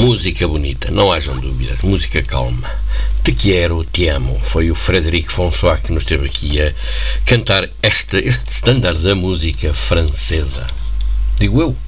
Música bonita, não hajam dúvidas, música calma. Te quero, te amo. Foi o Frédéric François que nos esteve aqui a cantar este standard da música francesa. Digo eu.